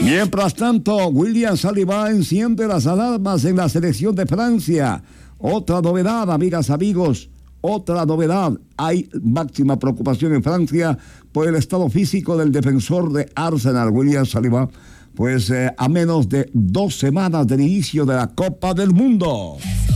Mientras tanto, William Saliba enciende las alarmas en la selección de Francia. Otra novedad, amigas, amigos, otra novedad. Hay máxima preocupación en Francia por el estado físico del defensor de Arsenal, William Saliba, pues a menos de 2 semanas del inicio de la Copa del Mundo.